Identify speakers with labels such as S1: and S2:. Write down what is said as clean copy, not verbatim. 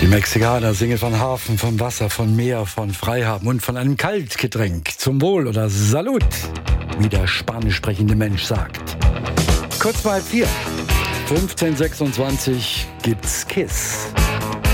S1: Die Mexikaner singen von Hafen, vom Wasser, von Meer, von Freihaben und von einem Kaltgetränk. Zum Wohl oder Salut, wie der spanisch sprechende Mensch sagt. Kurz vor 4, 15:26 gibt's KISS.